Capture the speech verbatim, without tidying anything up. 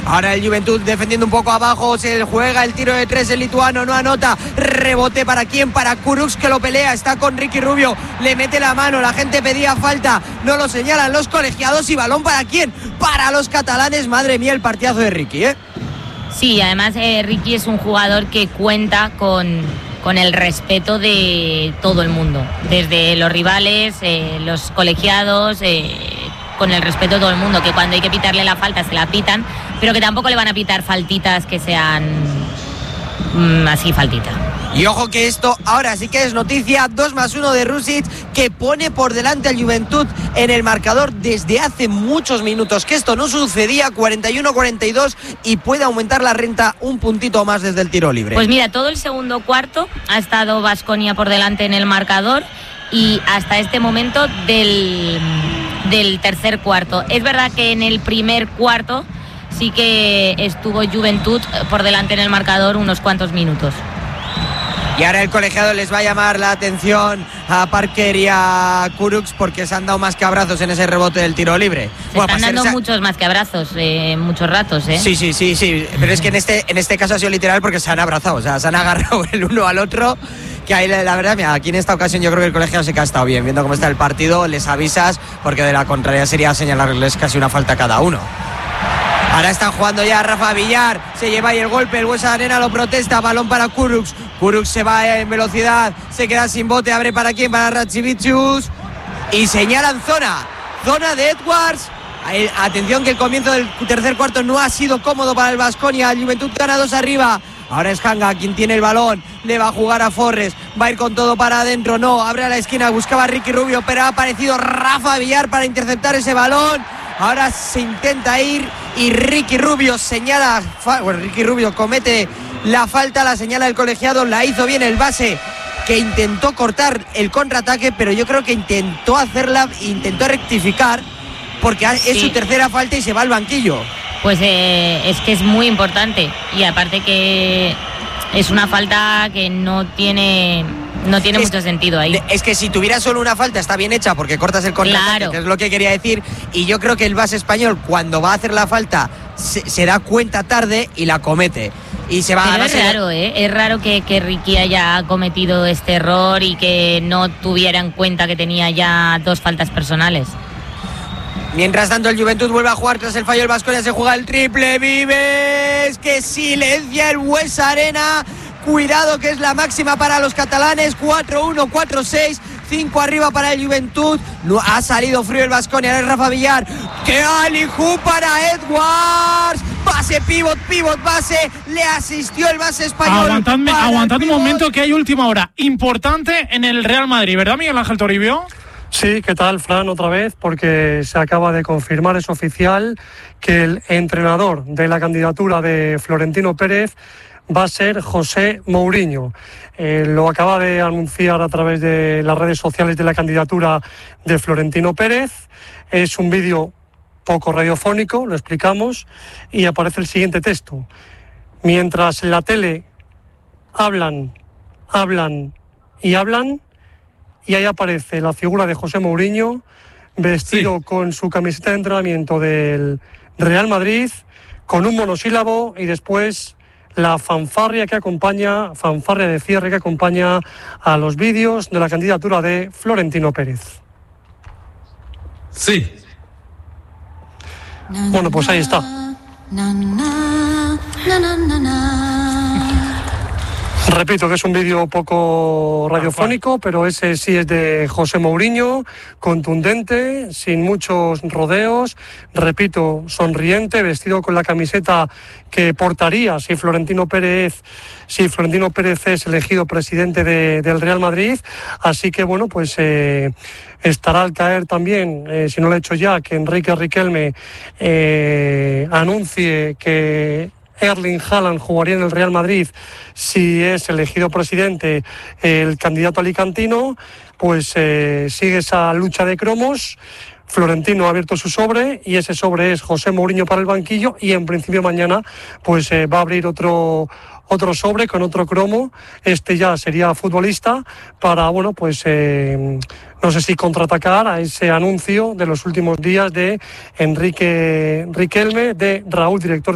Ahora el Juventud defendiendo un poco abajo, se juega el tiro de tres, el lituano no anota, rebote para quién, para Kurucs, que lo pelea, está con Ricky Rubio, le mete la mano, la gente pedía falta, no lo señalan los colegiados, y balón para quién, para los catalanes. Madre mía el partidazo de Ricky, ¿eh? Sí, además eh, Ricky es un jugador que cuenta con, con el respeto de todo el mundo, desde los rivales, eh, los colegiados, eh, con el respeto de todo el mundo, que cuando hay que pitarle la falta se la pitan, pero que tampoco le van a pitar faltitas que sean mmm, así faltita. Y ojo que esto ahora sí que es noticia, dos más uno de Rusić, que pone por delante al Juventud en el marcador desde hace muchos minutos, que esto no sucedía, cuarenta y uno cuarenta y dos, y puede aumentar la renta un puntito más desde el tiro libre. Pues mira, todo el segundo cuarto ha estado Baskonia por delante en el marcador, y hasta este momento del, del tercer cuarto. Es verdad que en el primer cuarto sí que estuvo Juventud por delante en el marcador unos cuantos minutos. Y ahora el colegiado les va a llamar la atención a Parker y a Kurucs, porque se han dado más que abrazos en ese rebote del tiro libre. Se bueno, están dando ser... muchos más que abrazos, eh, muchos ratos, ¿eh? Sí, sí, sí, sí. Pero es que en este, en este caso ha sido literal, porque se han abrazado, o sea, se han agarrado el uno al otro. Que ahí, la verdad, mira, aquí en esta ocasión yo creo que el colegiado sí que ha estado bien, viendo cómo está el partido, les avisas, porque de la contraria sería señalarles casi una falta a cada uno. Ahora están jugando ya Rafa Villar, se lleva ahí el golpe, el Buesa Arena lo protesta, balón para Kurucs, Kurucs se va en velocidad, se queda sin bote, abre para quién, para Rachivicius, y señalan zona, zona de Edwards. Atención que el comienzo del tercer cuarto no ha sido cómodo para el Baskonia, el Juventud gana dos arriba. Ahora es Hanga quien tiene el balón, le va a jugar a Forres, va a ir con todo para adentro, no, abre a la esquina, buscaba a Ricky Rubio, pero ha aparecido Rafa Villar para interceptar ese balón. Ahora se intenta ir y Ricky Rubio señala, bueno, Ricky Rubio comete la falta, la señala el colegiado, la hizo bien el base, que intentó cortar el contraataque, pero yo creo que intentó hacerla, intentó rectificar, porque es sí. su tercera falta y se va al banquillo. Pues eh, es que es muy importante, y aparte que es una falta que no tiene no tiene es, mucho sentido ahí. Es que si tuviera solo una falta está bien hecha porque cortas el contraataque, claro, que es lo que quería decir, y yo creo que el base español cuando va a hacer la falta se, se da cuenta tarde y la comete. Y se va Pero a es raro, ¿eh? Es raro que, que Ricky haya cometido este error y que no tuviera en cuenta que tenía ya dos faltas personales. Mientras tanto el Juventud vuelve a jugar tras el fallo del Baskonia, se juega el triple. Vives, que silencia el Buesa Arena. Cuidado que es la máxima para los catalanes. cuatro uno, cuatro seis, cinco arriba para el Juventud. No, ha salido frío el Baskonia, ahora es Rafa Villar. ¡Qué alijú para Edwards! Pase, pivot, pivot, base. Le asistió el base español. Aguantadme, aguantad un momento, que hay última hora importante en el Real Madrid, ¿verdad, Miguel Ángel Toribio? Sí, ¿qué tal, Fran? Otra vez, porque se acaba de confirmar, es oficial, que el entrenador de la candidatura de Florentino Pérez va a ser José Mourinho. Eh, lo acaba de anunciar a través de las redes sociales de la candidatura de Florentino Pérez. Es un vídeo poco radiofónico, lo explicamos, y aparece el siguiente texto. Mientras en la tele hablan, hablan y hablan, y ahí aparece la figura de José Mourinho, vestido sí. con su camiseta de entrenamiento del Real Madrid, con un monosílabo, y después la fanfarria que acompaña, fanfarria de cierre que acompaña a los vídeos de la candidatura de Florentino Pérez. Sí. Bueno, pues ahí está. Repito que es un vídeo poco radiofónico, pero ese sí es de José Mourinho, contundente, sin muchos rodeos, repito, sonriente, vestido con la camiseta que portaría si Florentino Pérez, si Florentino Pérez es elegido presidente de, del Real Madrid. Así que bueno, pues eh, estará al caer también, eh, si no lo ha hecho ya, que Enrique Riquelme eh, anuncie que Erling Haaland jugaría en el Real Madrid si es elegido presidente el candidato alicantino. Pues eh, sigue esa lucha de cromos. Florentino ha abierto su sobre y ese sobre es José Mourinho para el banquillo, y en principio mañana pues eh, va a abrir otro otro sobre con otro cromo. Este ya sería futbolista para, bueno, pues eh, no sé si contraatacar a ese anuncio de los últimos días de Enrique Riquelme, de Raúl, director de